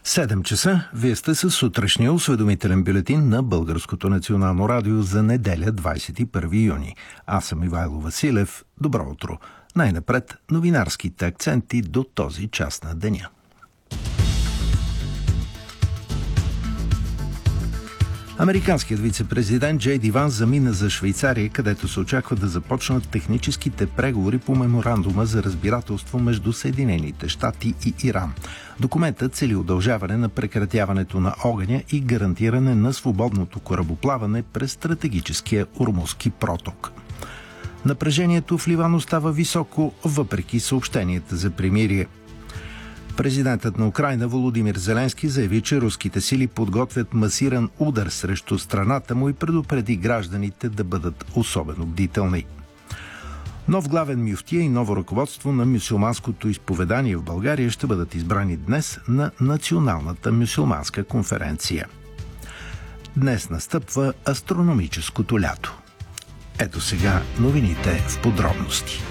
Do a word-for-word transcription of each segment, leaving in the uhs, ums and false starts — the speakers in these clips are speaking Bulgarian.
седем часа. Вие сте със сутрешния осведомителен бюлетин на Българското национално радио за неделя, двадесет и първи юни. Аз съм Ивайло Василев. Добро утро. Най-напред новинарските акценти до този час на деня. Американският вице-президент Джей Ди Ванс замина за Швейцария, където се очаква да започнат техническите преговори по меморандума за разбирателство между Съединените щати и Иран. Документът цели удължаване на прекратяването на огъня и гарантиране на свободното корабоплаване през стратегическия Ормузски проток. Напрежението в Ливан остава високо, въпреки съобщенията за примирие. Президентът на Украйна Володимир Зеленски заяви, че руските сили подготвят масиран удар срещу страната му и предупреди гражданите да бъдат особено бдителни. Нов главен мюфтия и ново ръководство на мюсюлманското изповедание в България ще бъдат избрани днес на Националната мюсюлманска конференция. Днес настъпва астрономическото лято. Ето сега новините в подробности.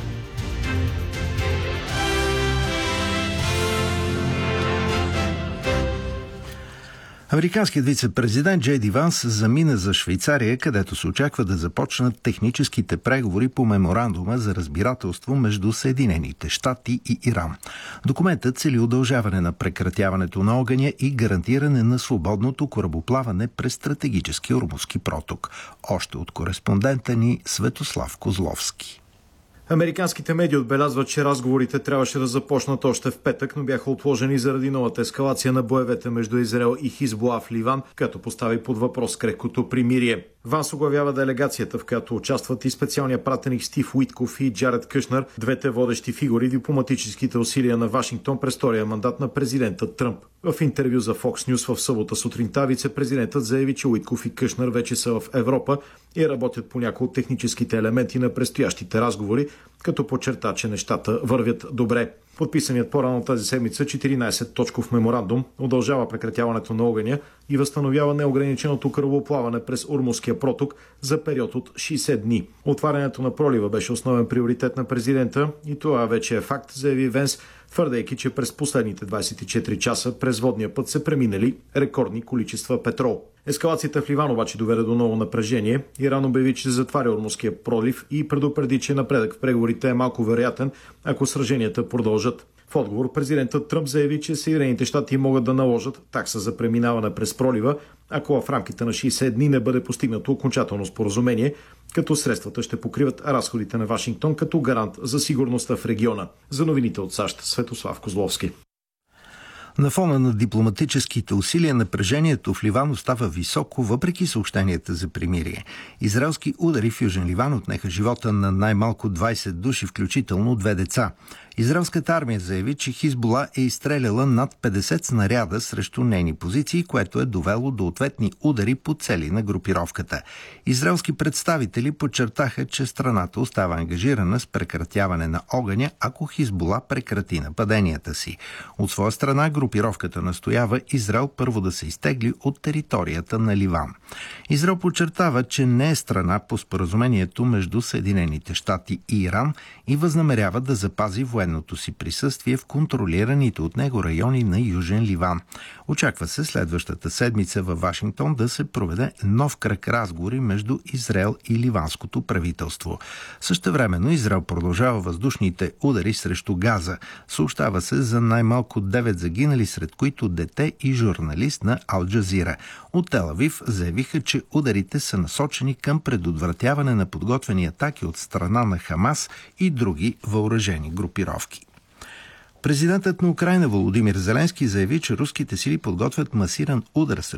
Американският вице-президент Джей Ди Ванс замина за Швейцария, където се очаква да започнат техническите преговори по меморандума за разбирателство между Съединените щати и Иран. Документът цели удължаване на прекратяването на огъня и гарантиране на свободното корабоплаване през стратегическия Ормузски проток. Още от кореспондента ни Светослав Козловски. Американските медии отбелязват, че разговорите трябваше да започнат още в петък, но бяха отложени заради новата ескалация на боевете между Израел и Хизбула в Ливан, която постави под въпрос крехкото примирие. Ванс оглавява делегацията, в която участват и специалният пратеник Стив Уитков и Джаред Кушнер, двете водещи фигури в дипломатическите усилия на Вашингтон през втория мандат на президента Тръмп. В интервю за Fox News в събота сутринта вице-президентът заяви, че Уитков и Кушнер вече са в Европа и работят по някои от техническите елементи на предстоящите разговори, като подчерта, че нещата вървят добре. Подписаният по-рано тази седмица четиринадесет-точков меморандум удължава прекратяването на огъня и възстановява неограниченото корабоплаване през Ормузския проток за период от шейсет дни. Отварянето на пролива беше основен приоритет на президента и това вече е факт, заяви Венс, твърдейки, че през последните двадесет и четири часа през водния път се преминали рекордни количества петрол. Ескалацията в Ливан обаче доведе до ново напрежение. Иран обяви, че затваря Ормузския пролив и предупреди, че напредък в преговорите е малко вероятен, ако сраженията продължат. В отговор президентът Тръмп заяви, че Съединените щати могат да наложат такса за преминаване през пролива, ако в рамките на шейсет дни не бъде постигнато окончателно споразумение, като средствата ще покриват разходите на Вашингтон като гарант за сигурността в региона. За новините от САЩ, Светослав Козловски. На фона на дипломатическите усилия напрежението в Ливан остава високо, въпреки съобщенията за примирие. Израелски удари в Южен Ливан отнеха живота на най-малко двадесет души, включително две деца. Израелската армия заяви, че Хизбула е изстреляла над петдесет снаряда срещу нейни позиции, което е довело до ответни удари по цели на групировката. Израелски представители подчертаха, че страната остава ангажирана с прекратяване на огъня, ако Хизбула прекрати нападенията си. От своя страна групировката настоява Израел първо да се изтегли от територията на Ливан. Израел подчертава, че не е страна по споразумението между Съединените щати и Иран и възнамерява да запази военното си присъствие в контролираните от него райони на Южен Ливан. Очаква се следващата седмица във Вашингтон да се проведе нов кръг разговори между Израел и ливанското правителство. Същевременно Израел продължава въздушните удари срещу Газа. Съобщава се за най-малко девет загинали, сред които дете и журналист на Ал Джазира. От Тел Авив заявиха, че ударите са насочени към предотвратяване на подготвени атаки от страна на Хамас и други въоръжени групировки. Президентът на Украйна Володимир Зеленски заяви, че руските сили подготвят масиран удар срещу